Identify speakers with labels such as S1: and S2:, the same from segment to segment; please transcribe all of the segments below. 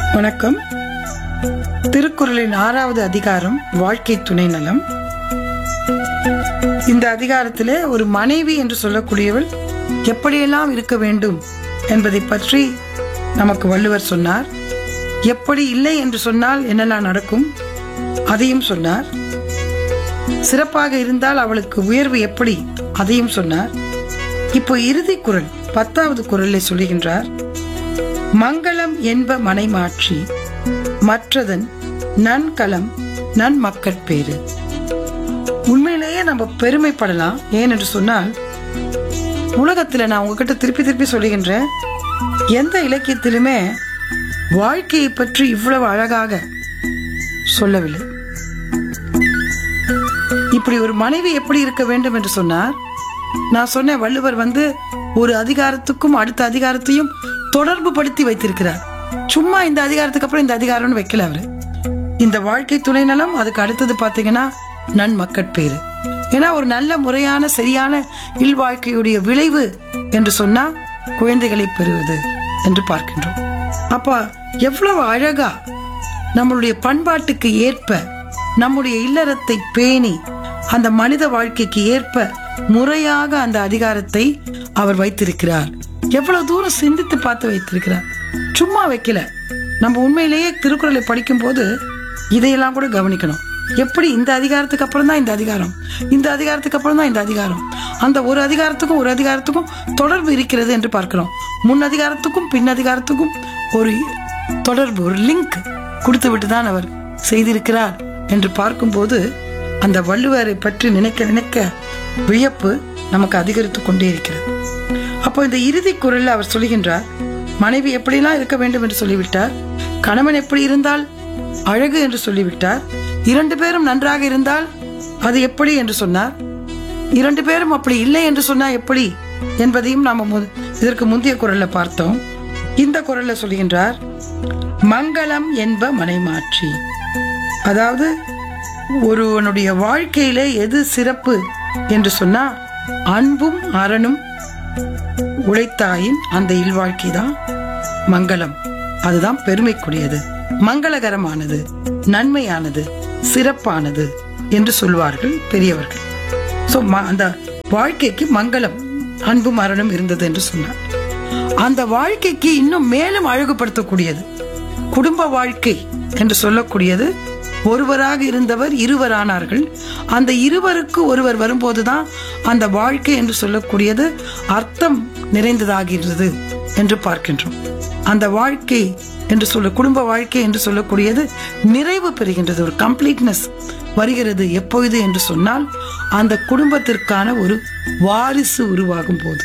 S1: வணக்கம். திருக்குறளின் 6வது அதிகாரம் வாழ்க்கை துணை நலம். இந்த அதிகாரத்திலே ஒரு மனைவி என்று சொல்லக்கூடியவள் எப்படியெல்லாம் இருக்க வேண்டும் என்பதை பற்றி நமக்கு வள்ளுவர் சொன்னார். எப்படி இல்லை என்று சொன்னால் என்னெல்லாம் நடக்கும் அதையும் சொன்னார். சிறப்பாக இருந்தால் அவளுக்கு உயர்வு எப்படி அதையும் சொன்னார். இப்போ இறுதி குறள் 10வது குறளை சொல்லுகின்றார். மங்களம் என்ப மனைமாட்சி மற்றதன் நன்கலம் நன்மக்கட்பேறு. உண்மையிலேயே நம்ம பெருமைப்படலாம். ஏனென்று சொன்னால் உலகத்தில் நான் உங்ககிட்ட திருப்பி சொல்லுகின்றேன், எந்த இலக்கியத்திலுமே வாழ்க்கையை பற்றி இவ்வளவு அழகாக சொல்லவில்லை. இப்படி ஒரு மனைவி எப்படி இருக்க வேண்டும் என்று சொன்னார். நான் சொன்ன வள்ளுவர் ஒரு அதிகாரத்துக்கும் அடுத்த அதிகாரத்தையும் தொடர்பு படுத்தி வைத்திருக்கிறார். சும்மா இந்த அதிகாரத்துக்கு அப்புறம் இந்த அதிகாரம்னு வைக்கல அவரு. இந்த வாழ்க்கை துணை நலம், அதுக்கு அடுத்தது பாத்தீங்கன்னா நன்மக்கட்பேறு. ஏன்னா ஒரு நல்ல முறையான சரியான இல்வாழ்க்கையுடைய விளைவு என்று சொன்னா குழந்தைகளை பெறுவது என்று பார்க்கின்றோம். அப்ப எவ்வளவு அழகா நம்மளுடைய பண்பாட்டுக்கு ஏற்ப நம்முடைய இல்லறத்தை பேணி அந்த மனித வாழ்க்கைக்கு ஏற்ப முறையாக அந்த அதிகாரத்தை அவர் வைத்திருக்கிறார். எவ்வளவு தூரம் சிந்தித்து பார்த்து வைத்திருக்கிறார். சும்மா வைக்கல. நம்ம உண்மையிலேயே திருக்குறளை படிக்கும் போது இதையெல்லாம் கூட கவனிக்கணும். எப்படி இந்த அதிகாரத்துக்கு அப்புறம் தான் இந்த அதிகாரம், இந்த அதிகாரத்துக்கு அப்புறம் தான் இந்த அதிகாரம், அந்த ஒரு அதிகாரத்துக்கும் தொடர்பு இருக்கிறது என்று பார்க்கிறோம். முன் அதிகாரத்துக்கும் பின் அதிகாரத்துக்கும் ஒரு தொடர்பு, ஒரு லிங்க் கொடுத்து விட்டு தான் அவர் செய்திருக்கிறார் என்று பார்க்கும்போது அந்த வள்ளுவரை பற்றி நினைக்க வியப்பு நமக்கு அதிகரித்துக் கொண்டே இருக்கிறது. அப்போ இந்த இறுதி குறள்ல அவர் சொல்லுகின்றார், மனைவி எப்படிலாம் இருக்க வேண்டும் என்று சொல்லிவிட்டார். கணவன் எப்படி இருந்தால் அழகு என்று சொல்லிவிட்டார். 2 பேரும் நன்றாக இருந்தால் அது எப்படி என்று சொன்னார். 2 பேரும் அப்படி இல்லை என்று சொன்னா எப்படி என்பதையும் நாம இதற்கு முந்தைய குறள்ல பார்த்தோம். இந்த குறள்ல சொல்லுகின்றார், மங்களம் என்ப மனைமாட்சி. அதாவது ஒருவனுடைய வாழ்க்கையில எது சிறப்பு என்று சொன்னா அன்பும் அறனும் உழைத்தாயின் அந்த இல்வாழ்க்கை தான் மங்களம். அதுதான் பெருமைக்குரியது, மங்களகரமானது, நன்மையானது, சிறப்பானது என்று சொல்வார்கள் பெரியவர்கள். சோ அந்த வாழ்க்கைக்கு மங்களம் அன்பும் அறனும் இருந்தது என்று சொன்னார். அந்த வாழ்க்கைக்கு இன்னும் மேலும் அழகுபடுத்தக்கூடியது குடும்ப வாழ்க்கை என்று சொல்லக்கூடியது. ஒருவராக இருந்தவர் இருவரானார்கள். அந்த இருவருக்கு ஒருவர் வரும்போதுதான் அந்த வாழ்க்கை என்று சொல்லக்கூடியது அர்த்தம் நிறைந்ததாகிறது என்று பார்க்கின்றோம். அந்த வாழ்க்கை என்று குடும்ப வாழ்க்கை என்று சொல்லக்கூடியது நிறைவு பெறுகின்றது, ஒரு கம்ப்ளீட்னஸ் வருகிறது. எப்பொழுது என்று சொன்னால் அந்த குடும்பத்திற்கான ஒரு வாரிசு உருவாகும் போது,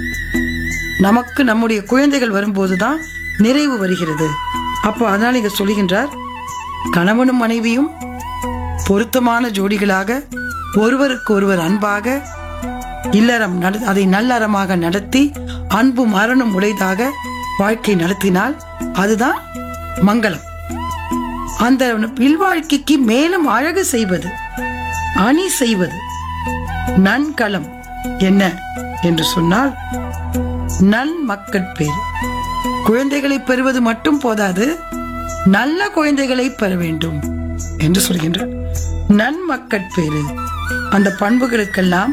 S1: நமக்கு நம்முடைய குழந்தைகள் வரும்போதுதான் நிறைவு வருகிறது. அப்போ அதனால இங்க சொல்லுகின்றார், கணவனும் மனைவியும் பொருத்தமான ஜோடிகளாக ஒருவருக்கு ஒருவர் அன்பாக இல்லறம் அதை நல்லறமாக நடத்தி அன்பும் மரணம் உடையதாக வாழ்க்கை நடத்தினால் அதுதான் மங்களம். அந்த இல்வாழ்க்கைக்கு மேலும் அழகு செய்வது, அணி செய்வது நன்கலம் என்ன என்று சொன்னால் நன்மக்கட்பேறு. குழந்தைகளை பெறுவது மட்டும் போதாது, நல்ல குழந்தைகளை பெற வேண்டும் என்று சொல்கின்றார். நன்மக்கட்பேறு அந்த பண்புகளுக்கெல்லாம்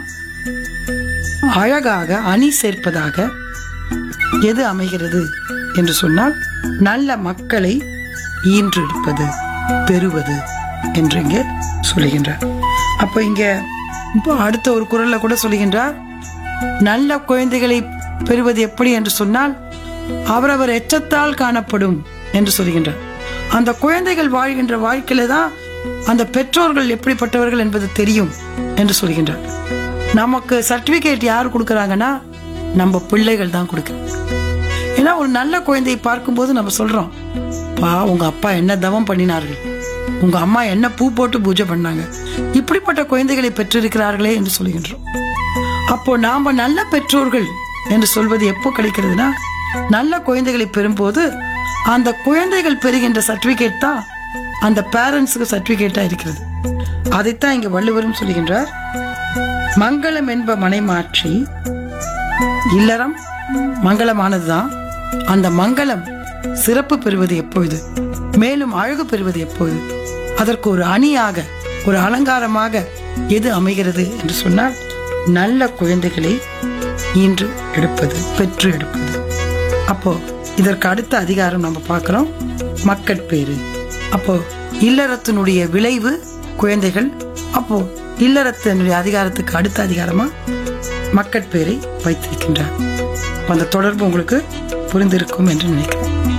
S1: அழகாக அணி சேர்ப்பதாக எது அமைகிறது என்று சொன்னால் நல்ல மக்களை ஈன்றெடுப்பது, பெறுவது என்று இங்கே சொல்லுகின்றார். அப்ப இங்க அடுத்த ஒரு குறள்ல கூட சொல்லுகின்றார், நல்ல குழந்தைகளை பெறுவது எப்படி என்று சொன்னால் அவரவர் எச்சத்தால் காணப்படும் என்று சொல்லுகின்றார். அந்த குழந்தைகள் வாழ்கின்ற வாழ்க்கையில தான் அந்த பெற்றோர்கள் எப்படிப்பட்டவர்கள் என்பது தெரியும் என்று சொல்கின்றார். நமக்கு சர்டிபிகேட் யார் கொடுக்கறாங்கன்னா நம்ம பிள்ளைகள் தான் கொடுக்கிறாங்க. ஏன்னா ஒரு நல்ல குழந்தையை பார்க்கும்போது நம்ம சொல்றோம், பா உங்க அப்பா என்ன தவம் பண்ணினார்கள், உங்க அம்மா என்ன பூ போட்டு பூஜை பண்ணாங்க, இப்படிப்பட்ட குழந்தைகளை பெற்றிருக்கிறார்களே என்று சொல்கின்றோம். அப்போ நாம நல்ல பெற்றோர்கள் என்று சொல்வது எப்போ கிடைக்கிறதுனா நல்ல குழந்தைகளை பெறும்போது அந்த குழந்தைகள் பெறுகின்ற சர்டிபிகேட் தான் அந்த பேரண்ட்ஸுக்கு சர்டிபிகேட்டா இருக்கிறது. அதைத்தான் இங்க வள்ளுவரும் சொல்லுகின்றார். மங்களம் என்ப மனைமாட்சி. இல்லறம் மங்களமானதுதான். அந்த மங்களம் சிறப்பு பெறுவது எப்பொழுது, மேலும் அழகு பெறுவது எப்பொழுது, அதற்கு ஒரு அணியாக ஒரு அலங்காரமாக எது அமைகிறது என்று சொன்னால் நல்ல குழந்தைகளை ஈன்று எடுப்பது, பெற்று எடுப்பது. அப்போ இதற்கு அடுத்த அதிகாரம் நம்ம பார்க்கிறோம், மக்கட்பேறு. அப்போ இல்லறத்தினுடைய விளைவு குழந்தைகள். அப்போ இல்லறத்தினுடைய அதிகாரத்துக்கு அடுத்த அதிகாரமா மக்கட்பேரை வைத்திருக்கின்றார். அந்த தொடர்பு உங்களுக்கு புரிந்திருக்கும் என்று நினைக்கிறேன்.